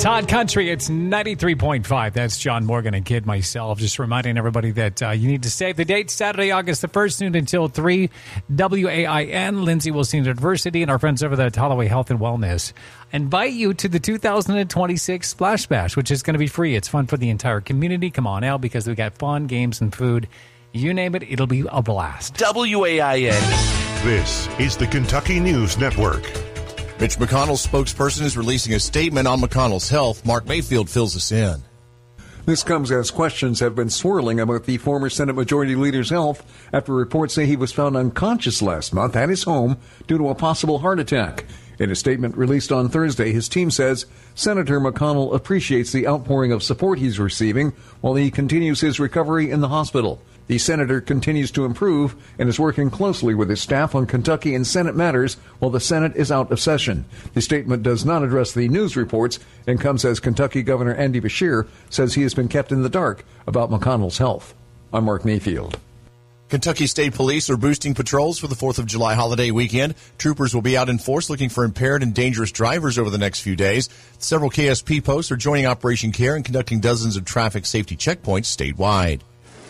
Todd Country, it's 93.5. That's John Morgan and Kid myself. Just reminding everybody that you need to save the date. Saturday, August the 1st, noon until 3. WAIN, Lindsay Wilson University, and our friends over there at Holloway Health and Wellness invite you to the 2026 Splash Bash, which is going to be free. It's fun for the entire community. Come on out because we got fun, games, and food. You name it, it'll be a blast. WAIN. This is the Kentucky News Network. Mitch McConnell's spokesperson is releasing a statement on McConnell's health. Mark Mayfield fills us in. This comes as questions have been swirling about the former Senate Majority Leader's health after reports say he was found unconscious last month at his home due to a possible heart attack. In a statement released on Thursday, his team says Senator McConnell appreciates the outpouring of support he's receiving while he continues his recovery in the hospital. The senator continues to improve and is working closely with his staff on Kentucky and Senate matters while the Senate is out of session. The statement does not address the news reports and comes as Kentucky Governor Andy Beshear says he has been kept in the dark about McConnell's health. I'm Mark Mayfield. Kentucky State Police are boosting patrols for the 4th of July holiday weekend. Troopers will be out in force looking for impaired and dangerous drivers over the next few days. Several KSP posts are joining Operation CARE and conducting dozens of traffic safety checkpoints statewide.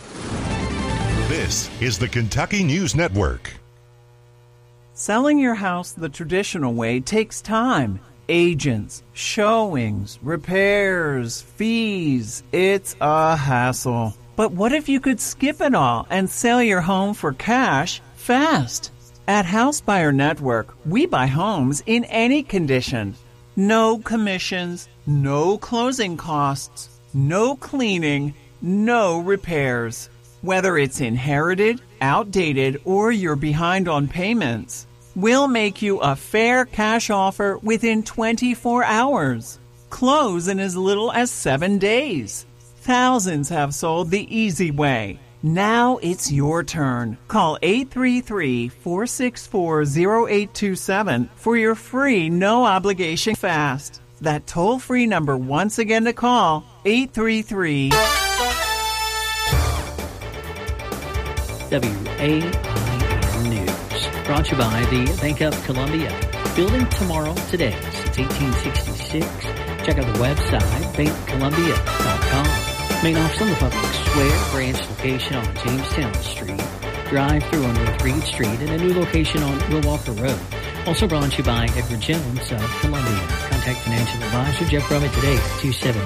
This is the Kentucky News Network. Selling your house the traditional way takes time. Agents, showings, repairs, fees. It's a hassle. But what if you could skip it all and sell your home for cash fast? At House Buyer Network, we buy homes in any condition. No commissions, no closing costs, no cleaning, no repairs. Whether it's inherited, outdated, or you're behind on payments, we'll make you a fair cash offer within 24 hours. Close in as little as 7 days. Thousands have sold the easy way. Now it's your turn. Call 833-464-0827 for your free no-obligation fast. That toll-free number once again to call, 833 WAIN News. Brought to you by the Bank of Columbia. Building tomorrow today since 1866. Check out the website, bankcolumbia.com. Main office on the Public Square, branch location on Jamestown Street. Drive-through on North Reed Street and a new location on Wilwalker Road. Also brought to you by Edward Jones of Columbia. Contact Financial Advisor Jeff Brummett today at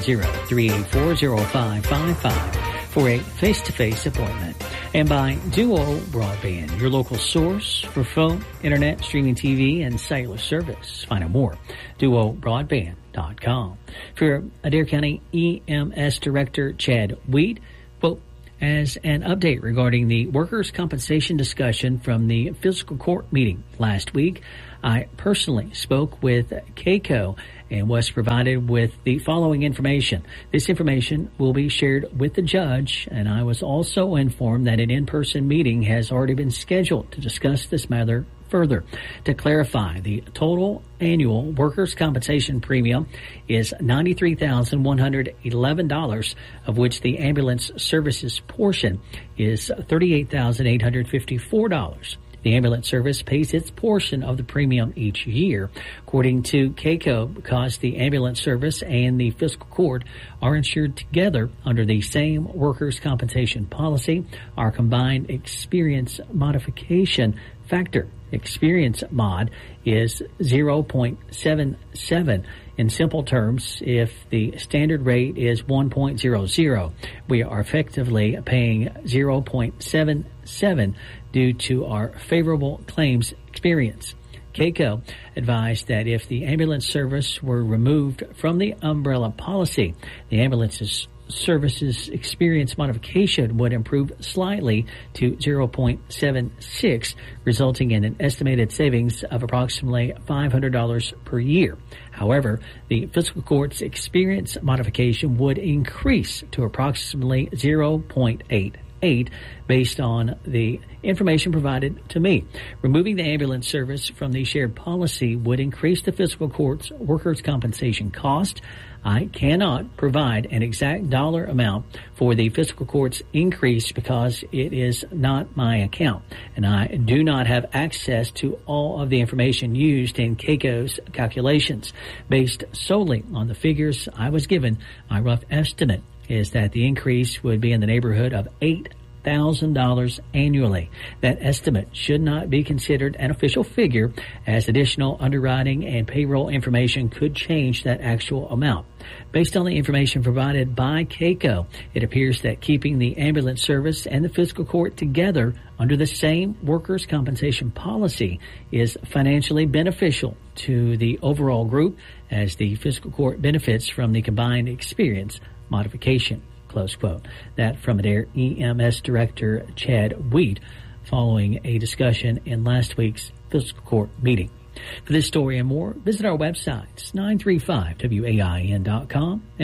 270-384-0555 for a face-to-face appointment. And by Duo Broadband, your local source for phone, internet, streaming TV, and cellular service. Find out more, duobroadband.com. For Adair County EMS Director Chad Wheat, well, as an update regarding the workers' compensation discussion from the fiscal court meeting last week, I personally spoke with KCO and was provided with the following information. This information will be shared with the judge, and I was also informed that an in-person meeting has already been scheduled to discuss this matter further. To clarify, the total annual workers' compensation premium is $93,111, of which the ambulance services portion is $38,854. The ambulance service pays its portion of the premium each year. According to KCO, because the ambulance service and the fiscal court are insured together under the same workers' compensation policy, our combined experience modification factor, experience mod, is 0.77. In simple terms, if the standard rate is 1.00, we are effectively paying 0.77 due to our favorable claims experience. KCO advised that if the ambulance service were removed from the umbrella policy, the ambulance services experience modification would improve slightly to 0.76, resulting in an estimated savings of approximately $500 per year. However, the fiscal court's experience modification would increase to approximately 0.8 8 based on the information provided to me. Removing the ambulance service from the shared policy would increase the fiscal court's workers' compensation cost. I cannot provide an exact dollar amount for the fiscal court's increase because it is not my account, and I do not have access to all of the information used in KECO's calculations. Based solely on the figures I was given, my rough estimate is that the increase would be in the neighborhood of $8,000 annually. That estimate should not be considered an official figure, as additional underwriting and payroll information could change that actual amount. Based on the information provided by KECO, it appears that keeping the ambulance service and the fiscal court together under the same workers' compensation policy is financially beneficial to the overall group, as the fiscal court benefits from the combined experience modification. Close quote. That from Adair EMS Director Chad Wheat following a discussion in last week's fiscal court meeting. For this story and more, visit our websites, 935WAIN.com and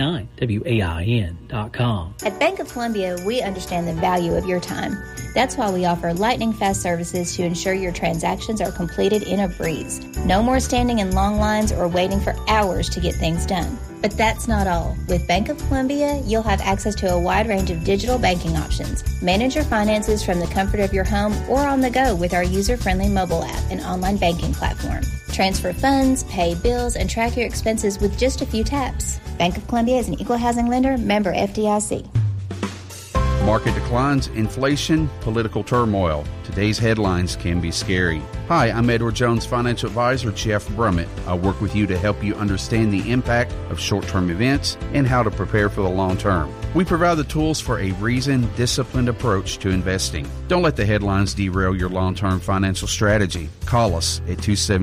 1019WAIN.com. At Bank of Columbia, we understand the value of your time. That's why we offer lightning-fast services to ensure your transactions are completed in a breeze. No more standing in long lines or waiting for hours to get things done. But that's not all. With Bank of Columbia, you'll have access to a wide range of digital banking options. Manage your finances from the comfort of your home or on the go with our user-friendly mobile app and online banking platform. Transfer funds, pay bills, and track your expenses with just a few taps. Bank of Columbia is an equal housing lender, member FDIC. Market declines, inflation, political turmoil. Today's headlines can be scary. Hi, I'm Edward Jones financial advisor Jeff Brummett. I work with you to help you understand the impact of short-term events and how to prepare for the long term. We provide the tools for a reasoned, disciplined approach to investing. Don't let the headlines derail your long-term financial strategy. Call us at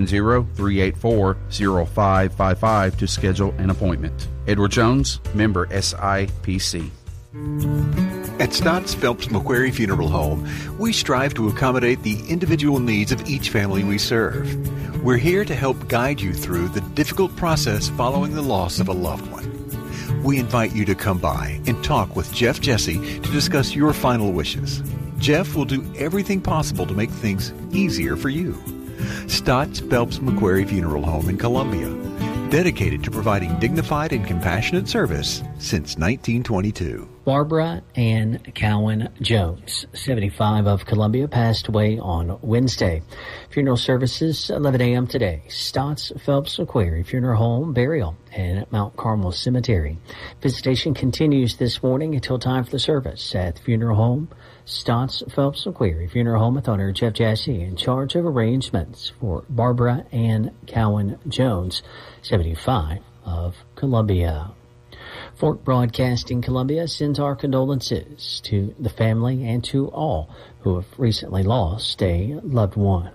270-384-0555 to schedule an appointment. Edward Jones, member SIPC. At Stotts Phelps McQuarrie Funeral Home, we strive to accommodate the individual needs of each family we serve. We're here to help guide you through the difficult process following the loss of a loved one. We invite you to come by and talk with Jeff Jesse to discuss your final wishes. Jeff will do everything possible to make things easier for you. Stotts Phelps McQuarrie Funeral Home in Columbia, dedicated to providing dignified and compassionate service since 1922. Barbara Ann Cowan Jones, 75, of Columbia, passed away on Wednesday. Funeral services 11 a.m. today. Stotts Phelps McQuarrie Funeral Home, burial at Mount Carmel Cemetery. Visitation continues this morning until time for the service at the funeral home. Stotts Phelps McQuarrie Funeral Home with owner Jeff Jassy in charge of arrangements for Barbara Ann Cowan Jones, 75, of Columbia. Fork Broadcasting Columbia sends our condolences to the family and to all who have recently lost a loved one.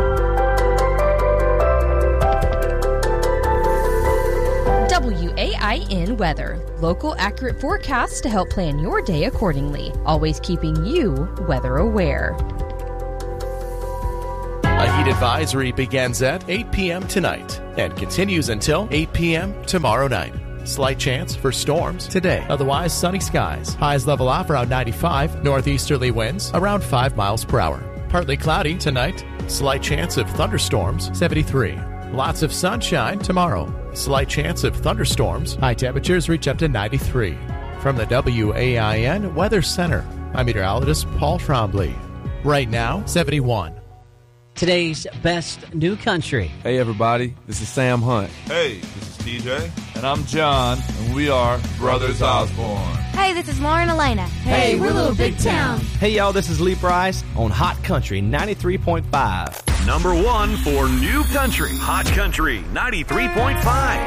WAIN weather. Local accurate forecasts to help plan your day accordingly. Always keeping you weather aware. A heat advisory begins at 8 p.m. tonight and continues until 8 p.m. tomorrow night. Slight chance for storms today. Otherwise, sunny skies. Highs level off around 95. Northeasterly winds around 5 miles per hour. Partly cloudy tonight. Slight chance of thunderstorms, 73. Lots of sunshine tomorrow. Slight chance of thunderstorms. High temperatures reach up to 93. From the WAIN Weather Center, I'm meteorologist Paul Trombley. Right now, 71. Today's best new country. Hey everybody, this is Sam Hunt. Hey, this is TJ. And I'm John, and we are Brothers Osborne. Hey, this is Lauren Elena. Hey, we're Little Big Town. Hey y'all, this is Lee Price on Hot Country 93.5. Number 1 for New Country, Hot Country 93.5.